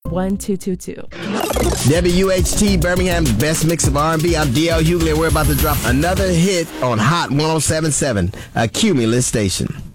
1222. WHT, Birmingham's best mix of R&B. I'm DL Hughley, and we're about to drop another hit on Hot 107.7, a Cumulus station.